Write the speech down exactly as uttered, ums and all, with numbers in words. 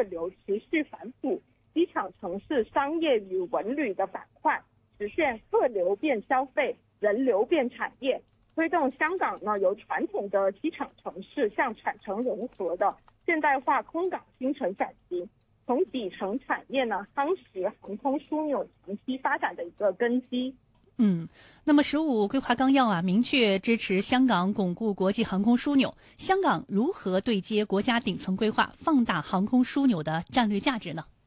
客流持续反哺，机场城市商业与文旅的板块，实现客流变消费，人流变产业，推动香港呢由传统的机场城市向产城融合的现代化空港新城转型，从底层产业呢夯实航空枢纽长期发展的一个根基。 嗯，那么十五规划纲要啊，明确支持香港巩固国际航空枢纽。香港如何对接国家顶层规划，放大航空枢纽的战略价值呢？